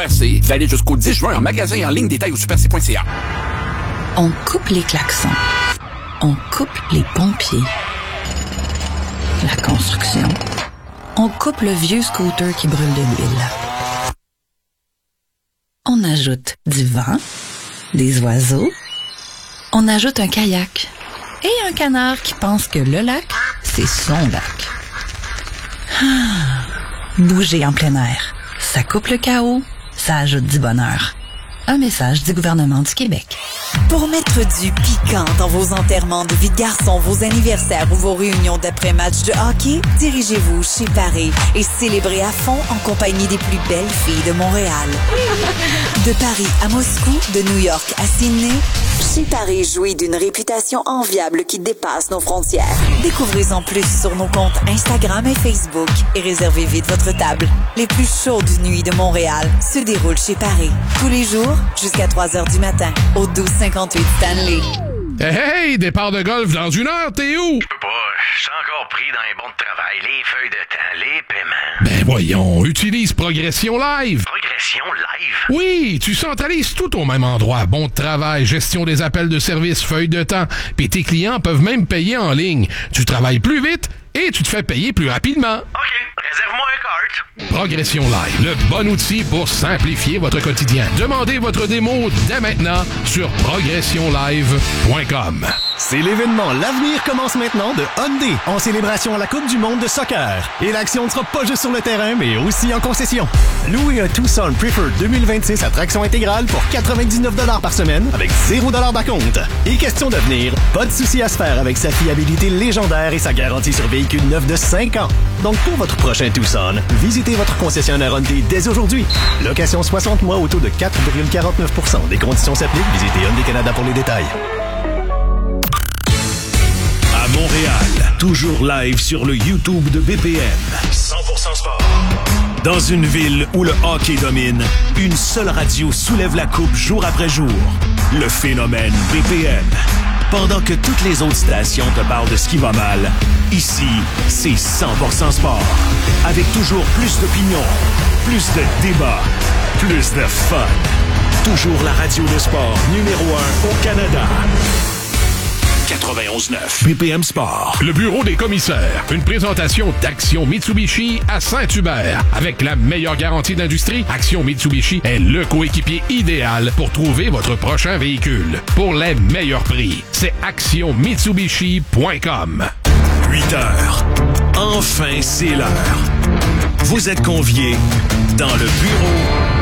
Super C. Valide jusqu'au 10 juin en magasin et en ligne. Détails au superc.ca. On coupe les klaxons. On coupe les pompiers. La construction. On coupe le vieux scooter qui brûle de l'huile. On ajoute du vent, des oiseaux. On ajoute un kayak et un canard qui pense que le lac, c'est son lac. Bouger en plein air. Ça coupe le chaos, ça ajoute du bonheur. Un message du gouvernement du Québec. Pour mettre du piquant dans vos enterrements de vie de garçon, vos anniversaires ou vos réunions d'après-match de hockey, dirigez-vous chez Paris et célébrez à fond en compagnie des plus belles filles de Montréal. De Paris à Moscou, de New York à Sydney, chez Paris jouit d'une réputation enviable qui dépasse nos frontières. Découvrez-en plus sur nos comptes Instagram et Facebook et réservez vite votre table. Les plus chaudes nuits de Montréal se déroulent chez Paris. Tous les jours, jusqu'à 3h du matin, au 1258 Stanley. Hey, départ de golf dans 1 heure, t'es où? Je peux pas, je suis encore pris dans les bons de travail, les feuilles de temps, les paiements. Ben voyons, utilise Progression Live. Progression Live? Oui, tu centralises tout au même endroit. Bon de travail, gestion des appels de service, feuilles de temps. Puis tes clients peuvent même payer en ligne. Tu travailles plus vite et tu te fais payer plus rapidement. OK, réserve-moi un cart. Progression Live, le bon outil pour simplifier votre quotidien. Demandez votre démo dès maintenant sur progressionlive.com. C'est l'événement L'avenir commence maintenant de Hyundai en célébration à la Coupe du monde de soccer. Et l'action ne sera pas juste sur le terrain, mais aussi en concession. Louez un Tucson Preferred 2026 à traction intégrale pour 99 $ par semaine avec 0 $ d'acompte. Et question d'avenir, pas de souci à se faire avec sa fiabilité légendaire et sa garantie sur véhicule neuf de 5 ans. Donc pour votre prochain Tucson, visitez votre concessionnaire Hyundai dès aujourd'hui. Location 60 mois au taux de 4,49 %. Des conditions s'appliquent. Visitez Hyundai Canada pour les détails. À Montréal, toujours live sur le YouTube de BPM. 100% sport. Dans une ville où le hockey domine, une seule radio soulève la coupe jour après jour. Le phénomène BPM. Pendant que toutes les autres stations te parlent de ce qui va mal, ici, c'est 100% sport. Avec toujours plus d'opinions, plus de débats, plus de fun. Toujours la radio de sport numéro 1 au Canada. 91.9 BPM Sport. Le bureau des commissaires. Une présentation d'Action Mitsubishi à Saint-Hubert. Avec la meilleure garantie d'industrie, Action Mitsubishi est le coéquipier idéal pour trouver votre prochain véhicule. Pour les meilleurs prix, c'est actionmitsubishi.com. 8 heures. Enfin, c'est l'heure. Vous êtes conviés dans le bureau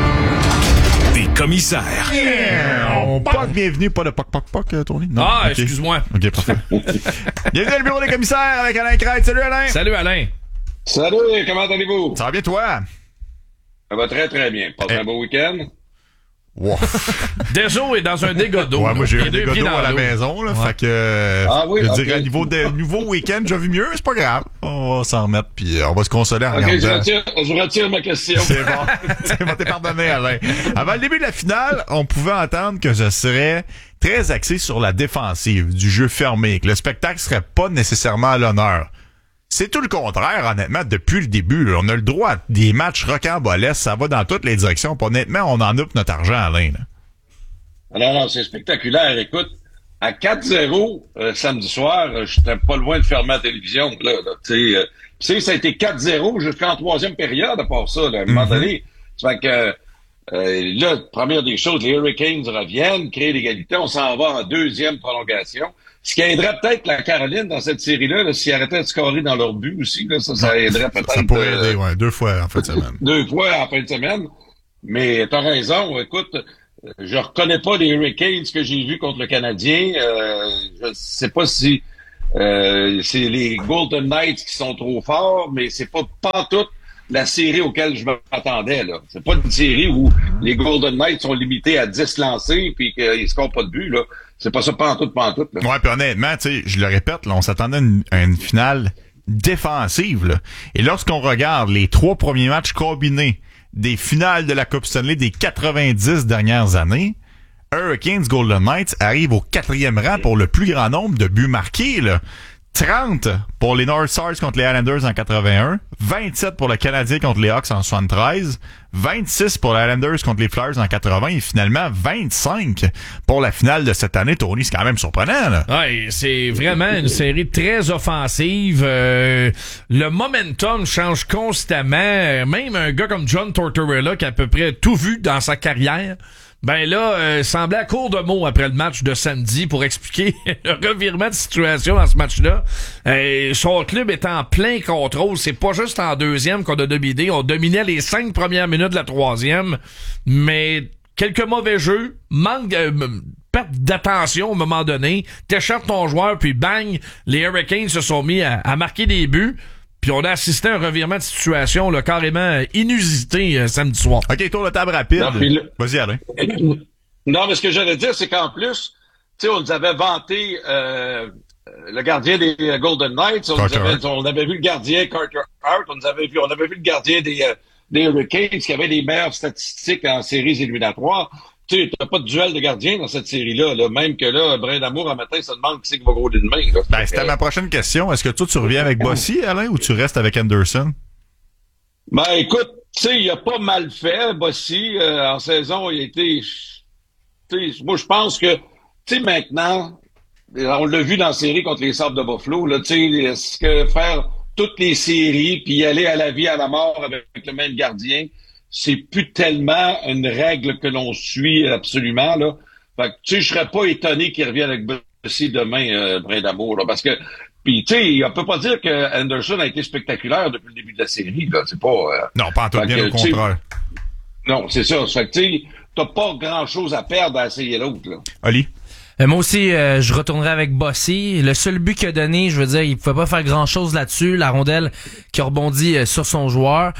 des commissaires. Bienvenue, pas de poc, Tony? Non, ah, okay. Excuse-moi. OK, parfait. Bienvenue dans le bureau des commissaires avec Alain Crête. Salut, Alain. Salut, Alain. Salut, comment allez-vous? Ça va bien, toi? Ça va très, très bien. Passez un beau week-end? Wow. Dejo est dans un dégât d'eau. Ouais, moi, j'ai un dégât dégât d'eau à la maison, là. Ouais. Fait que, je dirais, à niveau de nouveau week-end, j'ai vu mieux, c'est pas grave. On va s'en remettre, puis on va se consoler en regardant. Je retire ma question. C'est bon. T'es pardonné, Alain. Avant le début de la finale, on pouvait entendre que je serais très axé sur la défensive, du jeu fermé, que le spectacle serait pas nécessairement à l'honneur. C'est tout le contraire, honnêtement, depuis le début. Là, on a le droit à des matchs rocambolesques, ça va dans toutes les directions. Puis honnêtement, on en a pour notre argent, Alain. Là. Alors, c'est spectaculaire. Écoute, à 4-0 samedi soir, j'étais pas loin de fermer la télévision. Là, tu sais, ça a été 4-0 jusqu'en troisième période, à part ça, là, à un moment donné. Ça fait que là, première des choses, les Hurricanes reviennent, créent l'égalité, on s'en va en deuxième prolongation. Ce qui aiderait peut-être la Caroline dans cette série-là, là, s'ils arrêtaient de scorer dans leur but aussi, là, ça aiderait peut-être. Ça pourrait aider, ouais, 2 fois en fin de semaine. 2 fois en fin de semaine. Mais t'as raison, écoute, je reconnais pas les Hurricanes que j'ai vus contre le Canadien. Je sais pas si c'est les Golden Knights qui sont trop forts, mais c'est pas toute la série auquel je m'attendais, là. C'est pas une série où les Golden Knights sont limités à 10 lancés puis qu'ils scorent pas de but, là. C'est pas ça pantoute, là. Ouais, puis honnêtement, tu sais, je le répète, là, on s'attendait à une finale défensive, là. Et lorsqu'on regarde les 3 premiers matchs combinés des finales de la Coupe Stanley des 90 dernières années, Hurricanes Golden Knights arrive au 4e rang pour le plus grand nombre de buts marqués, là. 30 pour les North Stars contre les Islanders en 81, 27 pour le Canadien contre les Hawks en 73, 26 pour les Islanders contre les Flyers en 80 et finalement 25 pour la finale de cette année. Tony, c'est quand même surprenant, là. Ouais, c'est vraiment une série très offensive. Le momentum change constamment. Même un gars comme John Tortorella qui a à peu près tout vu dans sa carrière, ben là, semblait à court de mots après le match de samedi pour expliquer le revirement de situation dans ce match-là. Son club est en plein contrôle. C'est pas juste en deuxième qu'on a dominé. On dominait les 5 premières minutes de la troisième. Mais quelques mauvais jeux, perte d'attention au moment donné. T'échappes ton joueur, puis bang, les Hurricanes se sont mis à marquer des buts. Puis on a assisté à un revirement de situation là, carrément inusité samedi soir. OK, tour de table rapide. Non, vas-y, Alain. Non, mais ce que j'allais dire, c'est qu'en plus, tu sais, on nous avait vanté le gardien des Golden Knights, on avait vu le gardien Carter Hart, on avait vu le gardien des Hurricanes qui avait les meilleures statistiques en séries éliminatoires. Tu sais, t'as pas de duel de gardien dans cette série-là. Là. Même que là, Brin d'Amour, un matin, se demande qui c'est qui va gros demain. Là. Ben, c'était ma prochaine question. Est-ce que toi, tu reviens avec Bossy, Alain, ou tu restes avec Anderson? Ben, écoute, tu sais, il a pas mal fait, Bossy. En saison, il a été... Moi, je pense que, tu sais, maintenant, on l'a vu dans la série contre les Sabres de Buffalo, là, tu sais, est-ce que faire toutes les séries puis aller à la vie, à la mort avec le même gardien, c'est plus tellement une règle que l'on suit absolument, là. Fait que, tu sais, je serais pas étonné qu'il revienne avec Bossy demain, Brin d'Amour, là, parce que, puis, tu sais, on peut pas dire que Anderson a été spectaculaire depuis le début de la série, là. C'est pas... non, pas en tout bien, au contraire. Non, c'est ça. Fait que, tu sais, t'as pas grand-chose à perdre à essayer l'autre, là. Oli? Moi aussi, je retournerai avec Bossy. Le seul but qu'il a donné, je veux dire, il pouvait pas faire grand-chose là-dessus. La rondelle qui a rebondi sur son joueur.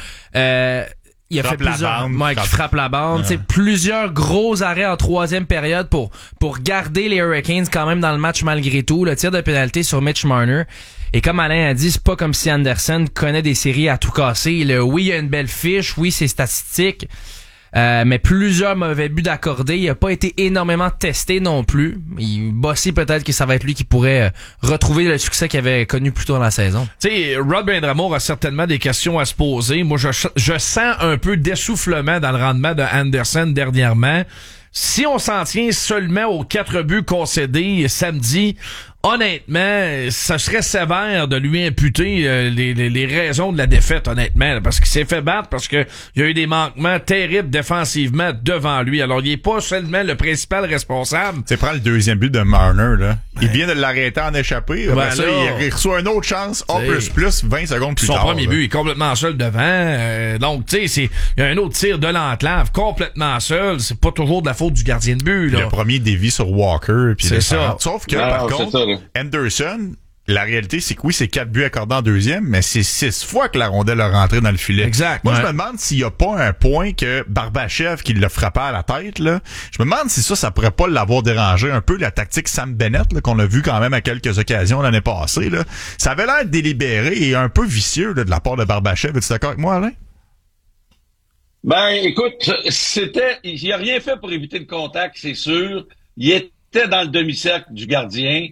Il a fait plusieurs qui frappe la bande, plusieurs gros arrêts en troisième période pour garder les Hurricanes quand même dans le match malgré tout. Le tir de pénalité sur Mitch Marner. Et comme Alain a dit, c'est pas comme si Anderson connaît des séries à tout casser. Oui, il a une belle fiche, oui, c'est statistique. Mais plusieurs mauvais buts d'accordé. Il a pas été énormément testé non plus. Bossy, peut-être que ça va être lui qui pourrait retrouver le succès qu'il avait connu plus tôt dans la saison. Tu sais, Rod Brind'Amour a certainement des questions à se poser. Moi, je sens un peu d'essoufflement dans le rendement de Anderson dernièrement. Si on s'en tient seulement aux 4 buts concédés samedi, honnêtement, ça serait sévère de lui imputer les raisons de la défaite, honnêtement, là, parce qu'il s'est fait battre, parce que il y a eu des manquements terribles défensivement devant lui. Alors, il est pas seulement le principal responsable. Tu prends le deuxième but de Marner, là. Il vient de l'arrêter en échappé. Ça, il reçoit une autre chance, plus 20 secondes plus tard. Son premier but, il est complètement seul devant. Donc, tu sais, il y a un autre tir de l'enclave, complètement seul. C'est pas toujours de la faute du gardien de but, là. Le premier dévie sur Walker. Puis c'est ça. Sauf que, par contre, Anderson, la réalité, c'est que oui, c'est 4 buts accordés en deuxième, mais c'est 6 fois que la rondelle a rentré dans le filet. Exact. Moi, je me demande s'il y a pas un point que Barbachev qui l'a frappé à la tête, là. Je me demande si ça pourrait pas l'avoir dérangé un peu, la tactique Sam Bennett, là, qu'on a vu quand même à quelques occasions l'année passée, là. Ça avait l'air délibéré et un peu vicieux, là, de la part de Barbachev. Es-tu d'accord avec moi, Alain? Ben, écoute, il a rien fait pour éviter le contact, c'est sûr. Il était dans le demi-cercle du gardien.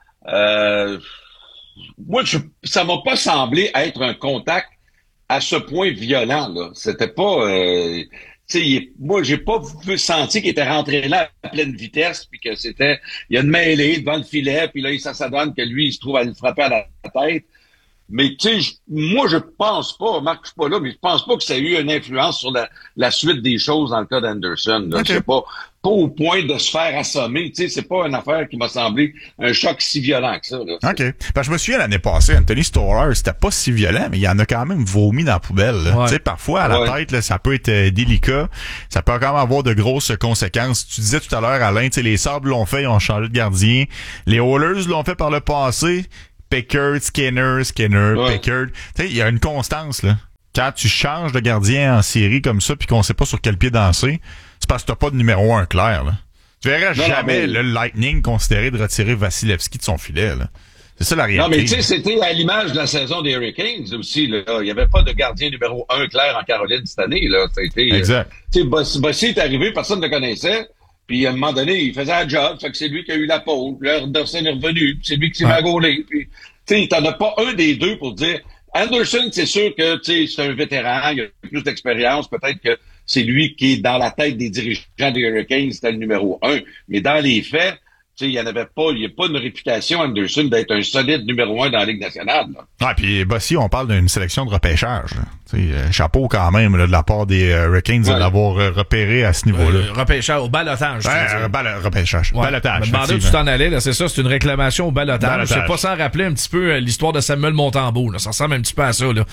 Moi, ça m'a pas semblé être un contact à ce point violent, là. C'était pas, moi, j'ai pas senti qu'il était rentré là à pleine vitesse, puis que il y a une mêlée devant le filet, puis là, ça donne que lui, il se trouve à le frapper à la tête. Mais tu sais, moi je pense pas, Marc, je suis pas là, mais je pense pas que ça a eu une influence sur la suite des choses dans le cas d'Anderson. Okay. C'est pas au point de se faire assommer. Tu sais, c'est pas une affaire qui m'a semblé un choc si violent que ça. Là. OK. Ben, je me souviens l'année passée, Anthony Storer, c'était pas si violent, mais il y en a quand même vomi dans la poubelle. Ouais. Tu sais, parfois à la tête, là, ça peut être délicat. Ça peut quand même avoir de grosses conséquences. Tu disais tout à l'heure, Alain, tu sais, les Sabres l'ont fait, ils ont changé de gardien. Les Oilers l'ont fait par le passé. Pickard, Skinner, Pickard. Tu sais, il y a une constance, là. Quand tu changes de gardien en série comme ça puis qu'on sait pas sur quel pied danser, c'est parce que t'as pas de numéro 1 clair, là. Tu verras jamais le Lightning considérer de retirer Vasilevski de son filet, là. C'est ça la réalité. Non, mais tu sais, c'était à l'image de la saison des Hurricanes aussi, là. Il y avait pas de gardien numéro 1 clair en Caroline cette année, là. Exact. Tu sais, Bossy est arrivé, personne ne le connaissait. Puis à un moment donné, il faisait un job, fait que c'est lui qui a eu la pole, puis là, Anderson est revenu, puis c'est lui qui s'est magolé. Puis, tu sais, t'en as pas un des deux pour dire. Anderson, c'est sûr que tu sais, c'est un vétéran, il a plus d'expérience, peut-être que c'est lui qui est dans la tête des dirigeants des Hurricanes, c'était le numéro 1. Mais dans les faits, tu sais, il n'y a pas une réputation, Anderson, d'être un solide numéro 1 dans la Ligue nationale. Là. Ah, puis Bossy, on parle d'une sélection de repêchage. Chapeau quand même là, de la part des Hurricanes de l'avoir repéré à ce niveau-là. Repêchage au balotage. Repêchage. Ouais. Balotage. Je me demandais où tu t'en allais, là. C'est ça, c'est une réclamation au balotage. C'est pas sans rappeler un petit peu l'histoire de Samuel Montembeault, là. Ça ressemble un petit peu à ça, là.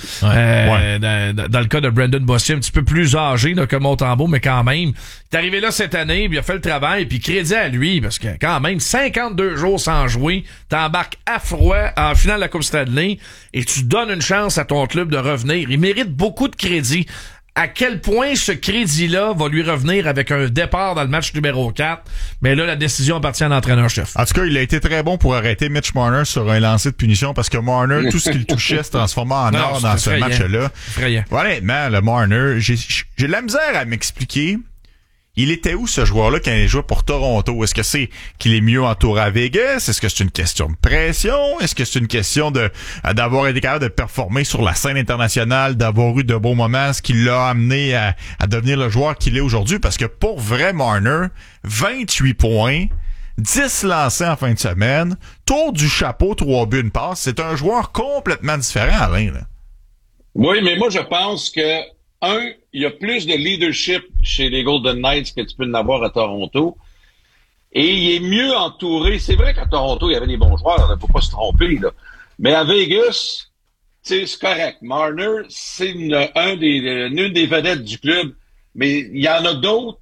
Dans le cas de Brandon Bossy, un petit peu plus âgé là, que Montembeault, mais quand même. Il est arrivé là cette année, puis il a fait le travail, puis crédit à lui, parce que quand même, 52 jours sans jouer, t'embarques à froid en finale de la Coupe Stanley et tu donnes une chance à ton club de revenir. Il mérite beaucoup de crédit. À quel point ce crédit-là va lui revenir avec un départ dans le match numéro 4, mais là, la décision appartient à l'entraîneur-chef. En tout cas, il a été très bon pour arrêter Mitch Marner sur un lancer de punition parce que Marner, tout ce qu'il touchait se transformait en or dans ce match-là. Honnêtement, le Marner, j'ai de la misère à m'expliquer. Il était où ce joueur-là quand il jouait pour Toronto? Est-ce que c'est qu'il est mieux entouré à Vegas? Est-ce que c'est une question de pression? Est-ce que c'est une question d'avoir été capable de performer sur la scène internationale, d'avoir eu de beaux moments, ce qui l'a amené à devenir le joueur qu'il est aujourd'hui? Parce que pour vrai, Marner, 28 points, 10 lancés en fin de semaine, tour du chapeau, 3 buts, une passe. C'est un joueur complètement différent, Alain, là. Oui, mais moi, je pense que il y a plus de leadership chez les Golden Knights que tu peux en avoir à Toronto. Et il est mieux entouré. C'est vrai qu'à Toronto, il y avait des bons joueurs. Il ne faut pas se tromper, là. Mais à Vegas, c'est correct. Marner, c'est une des vedettes du club. Mais il y en a d'autres,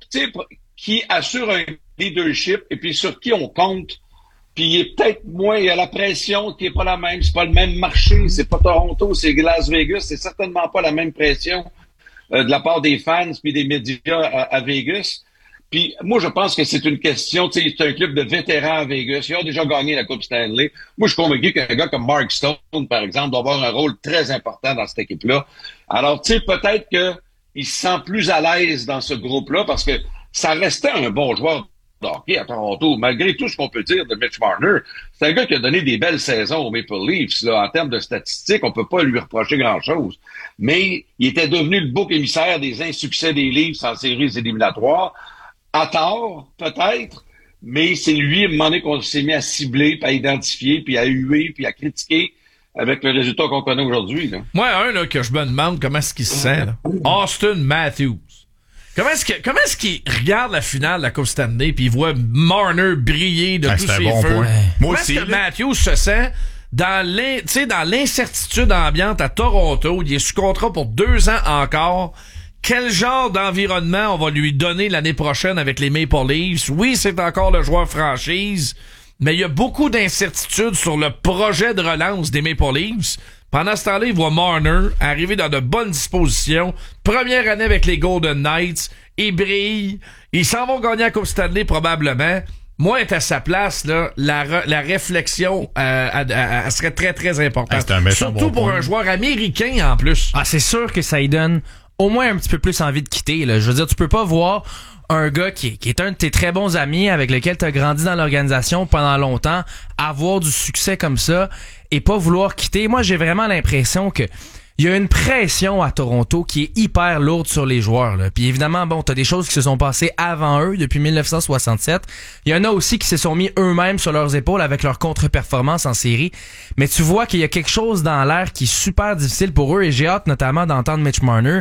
qui assurent un leadership et puis sur qui on compte. Puis il est peut-être moins, il y a la pression qui est pas la même. C'est pas le même marché. C'est pas Toronto, c'est Las Vegas. C'est certainement pas la même pression de la part des fans puis des médias à Vegas. Puis moi, je pense que c'est une question, tu sais, c'est un club de vétérans à Vegas. Ils ont déjà gagné la Coupe Stanley. Moi, je suis convaincu qu'un gars comme Mark Stone, par exemple, doit avoir un rôle très important dans cette équipe-là. Alors, tu sais, peut-être qu'il se sent plus à l'aise dans ce groupe-là parce que ça restait un bon joueur de hockey à Toronto, malgré tout ce qu'on peut dire de Mitch Marner. C'est un gars qui a donné des belles saisons aux Maple Leafs. Là, en termes de statistiques, on peut pas lui reprocher grand-chose. Mais il était devenu le bouc émissaire des insuccès des Leafs en séries éliminatoires. À tort, peut-être, mais c'est lui, à un moment donné, qu'on s'est mis à cibler, puis à identifier, puis à huer, puis à critiquer avec le résultat qu'on connaît aujourd'hui. Là. Moi, là, que je me demande comment est-ce qu'il se sent, là. Austin Matthews. Comment est-ce qu'il regarde la finale de la Coupe Stanley puis il voit Marner briller de tous ses feux? Comment est-ce que Matthews se sent dans l'incertitude ambiante à Toronto? Il est sous contrat pour 2 ans encore. Quel genre d'environnement on va lui donner l'année prochaine avec les Maple Leafs? Oui, c'est encore le joueur franchise, mais il y a beaucoup d'incertitudes sur le projet de relance des Maple Leafs. Pendant ce temps-là, il voit Marner arriver dans de bonnes dispositions. Première année avec les Golden Knights. Il brille. Ils s'en vont gagner la Coupe Stanley probablement. Moi, être à sa place, là, la réflexion elle serait très, très importante. Surtout pour un joueur américain en plus. Ah, c'est sûr que ça lui donne au moins un petit peu plus envie de quitter. Là. Je veux dire, tu peux pas voir un gars qui est un de tes très bons amis avec lequel tu as grandi dans l'organisation pendant longtemps, avoir du succès comme ça et pas vouloir quitter. Moi, j'ai vraiment l'impression que il y a une pression à Toronto qui est hyper lourde sur les joueurs. Là. Puis évidemment, bon, t'as des choses qui se sont passées avant eux depuis 1967. Il y en a aussi qui se sont mis eux-mêmes sur leurs épaules avec leur contre-performance en série. Mais tu vois qu'il y a quelque chose dans l'air qui est super difficile pour eux et j'ai hâte notamment d'entendre Mitch Marner,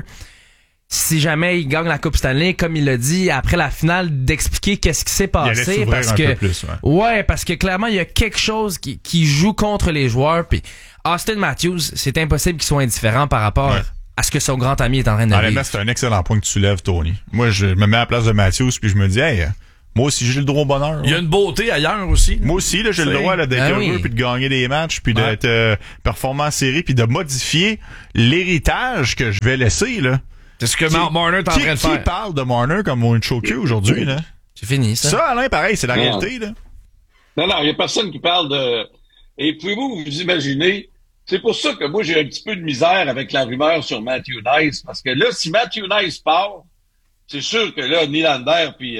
si jamais il gagne la Coupe Stanley, comme il l'a dit, après la finale, d'expliquer qu'est-ce qui s'est passé. Parce que, parce que clairement, il y a quelque chose qui joue contre les joueurs. Puis Austin Matthews, c'est impossible qu'il soit indifférent par rapport à ce que son grand ami est en train de vivre. C'est un excellent point que tu soulèves, Tony. Moi, je me mets à la place de Matthews puis je me dis, hey, moi aussi, j'ai le droit au bonheur. Il y a une beauté ailleurs aussi. Moi aussi, là, j'ai le droit d'être heureux puis de gagner des matchs puis d'être performant en série puis de modifier l'héritage que je vais laisser, là. C'est ce que Marner est en train de faire. Qui parle de Marner comme un choker aujourd'hui, là? C'est fini, ça. Ça, Alain, pareil, c'est la réalité, là. Non, il y a personne qui parle de... Et pouvez-vous vous imaginer... C'est pour ça que moi, j'ai un petit peu de misère avec la rumeur sur Matthew Nice, parce que là, si Matthew Nice part, c'est sûr que là, Nylander puis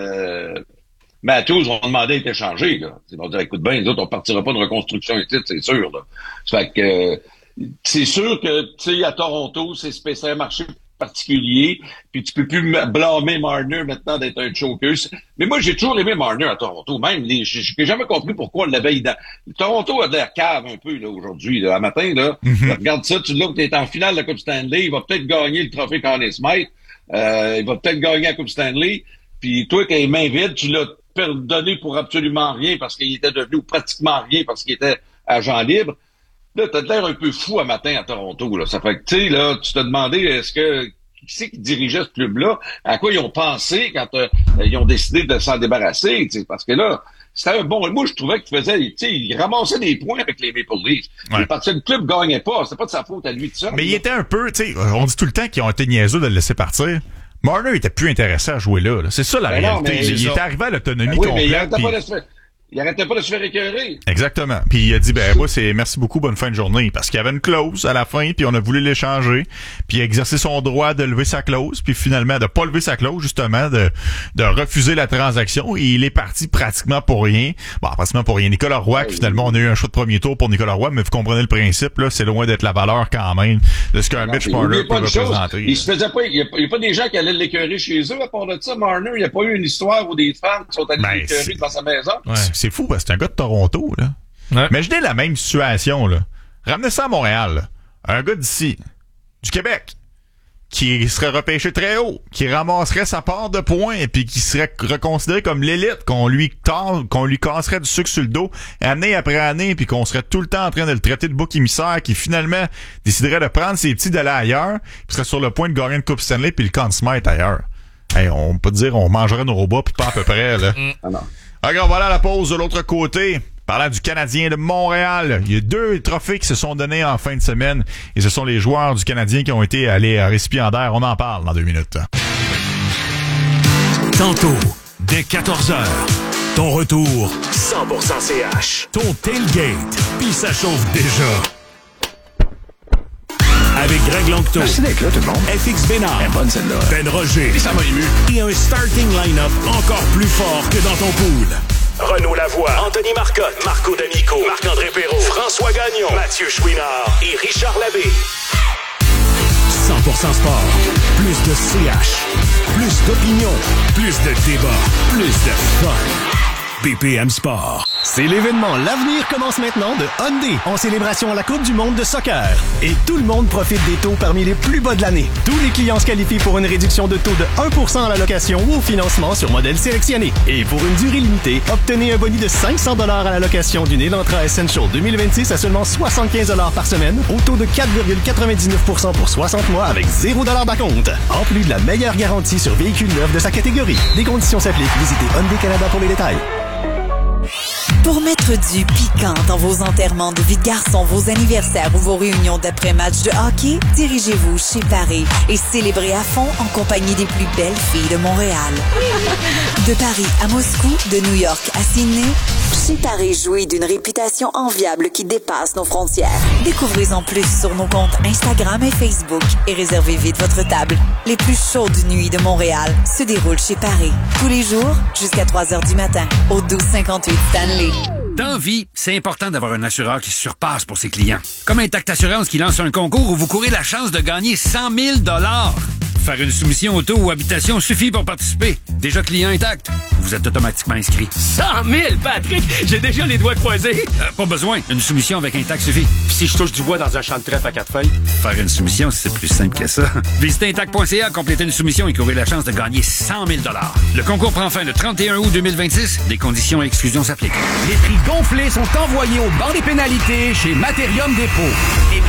Matthews vont demander à être échangés, là. Ils vont dire, écoute bien, les autres, on partira pas de reconstruction ici, c'est sûr, là. Fait que, c'est sûr que, tu sais, à Toronto, c'est un marché particulier, puis tu peux plus blâmer Marner maintenant d'être un choker. Mais moi, j'ai toujours aimé Marner à Toronto. Même, j'ai jamais compris pourquoi on l'avait Toronto a de l'air cave un peu, là, aujourd'hui, là. À matin, là, regarde ça, tu l'as que t'es en finale de la Coupe Stanley, il va peut-être gagner le trophée Conn Smythe, il va peut-être gagner la Coupe Stanley, puis toi, qui as les mains vides, tu l'as donné pour absolument rien parce qu'il était devenu pratiquement rien parce qu'il était agent libre. Là, t'as l'air un peu fou à matin à Toronto, là. Ça fait que, tu sais, là, tu t'es demandé, qui c'est qui dirigeait ce club-là? À quoi ils ont pensé quand ils ont décidé de s'en débarrasser, tu sais? Parce que là, c'était un bon... Moi, je trouvais qu'il faisait... Tu sais, il ramassait des points avec les Maple Leafs. Ouais. Parce que le club gagnait pas. C'était pas de sa faute à lui, tout ça. Mais il était un peu, tu sais, on dit tout le temps qu'ils ont été niaiseux de le laisser partir. Marner était plus intéressé à jouer là. C'est ça la réalité. Il était arrivé à l'autonomie complète. Il arrêtait pas de se faire écœurer. Exactement. Puis il a dit, moi, merci beaucoup, bonne fin de journée. Parce qu'il y avait une clause à la fin, puis on a voulu l'échanger. Puis il a exercé son droit de lever sa clause, puis finalement de pas lever sa clause, justement, de refuser la transaction. Et il est parti pratiquement pour rien. Bon, pratiquement pour rien. Nicolas Roy, finalement, on a eu un choix de premier tour pour Nicolas Roy, mais vous comprenez le principe, là, c'est loin d'être la valeur quand même de ce qu'un Mitch Marner peut représenter. Il se faisait pas, il y a pas des gens qui allaient l'écœurer chez eux à part de ça. Marner, il n'y a pas eu une histoire où des fans sont allés l'écœurer devant sa maison. Ouais. C'est fou parce que c'est un gars de Toronto, là. Ouais. Imaginez la même situation, là. Ramenez ça à Montréal, là. Un gars d'ici, du Québec, qui serait repêché très haut, qui ramasserait sa part de points et puis qui serait reconsidéré comme l'élite, qu'on lui casserait du sucre sur le dos année après année puis qu'on serait tout le temps en train de le traiter de bouc émissaire, qui finalement déciderait de prendre ses petits d'aller ailleurs, puis serait sur le point de gagner une Coupe Stanley puis le Conn Smythe ailleurs. Hey, on peut dire on mangerait nos robots puis pas à peu près, là. Ah non. OK, on va aller à la pause de l'autre côté. Parlant du Canadien de Montréal, il y a 2 trophées qui se sont donnés en fin de semaine et ce sont les joueurs du Canadien qui ont été allés à récipiendaire. On en parle dans 2 minutes. Tantôt, dès 14h, ton retour 100% CH. Ton tailgate, puis ça chauffe déjà. Avec Greg Longto. Merci d'être là, tout le monde. FX Bénard. Elle est bonne, celle-là. Ben Roger. Et ça m'a ému. Et un starting line-up encore plus fort que dans ton pool. Renaud Lavoie, Anthony Marcotte, Marco D'Amico, Marc-André Perrault, François Gagnon, Mathieu Chouinard et Richard Labbé. 100% sport. Plus de CH. Plus d'opinion. Plus de débat. Plus de fun. BPM Sport. C'est l'événement L'avenir commence maintenant de Hyundai en célébration à la Coupe du monde de soccer. Et tout le monde profite des taux parmi les plus bas de l'année. Tous les clients se qualifient pour une réduction de taux de 1% à la location ou au financement sur modèle sélectionné. Et pour une durée limitée, obtenez un boni de $500 à la location d'une Elantra Essential 2026 à seulement $75 par semaine au taux de 4,99% pour 60 mois avec $0 d'acompte. En plus de la meilleure garantie sur véhicules neufs de sa catégorie. Des conditions s'appliquent. Visitez Hyundai Canada pour les détails. Pour mettre du piquant dans vos enterrements de vie de garçon, vos anniversaires ou vos réunions d'après-match de hockey, dirigez-vous chez Paris et célébrez à fond en compagnie des plus belles filles de Montréal. De Paris à Moscou, de New York à Sydney, chez Paris jouit d'une réputation enviable qui dépasse nos frontières. Découvrez-en plus sur nos comptes Instagram et Facebook et réservez vite votre table. Les plus chaudes nuits de Montréal se déroulent chez Paris. Tous les jours jusqu'à 3h du matin au 1258 Stanley. Dans vie, c'est important d'avoir un assureur qui surpasse pour ses clients. Comme Intact Assurance qui lance un concours où vous courez la chance de gagner 100 000 $. Faire une soumission auto ou habitation suffit pour participer. Déjà client Intact, vous êtes automatiquement inscrit. 100 000, Patrick! J'ai déjà les doigts croisés. Pas besoin. Une soumission avec Intact suffit. Puis si je touche du bois dans un champ de trèfle à 4 feuilles? Faire une soumission, c'est plus simple que ça. Visitez Intact.ca, complétez une soumission et courez la chance de gagner 100 000 $. Le concours prend fin le 31 août 2026. Des conditions et exclusions s'appliquent. Les prix gonflés sont envoyés au banc des pénalités chez Matérium Dépôt.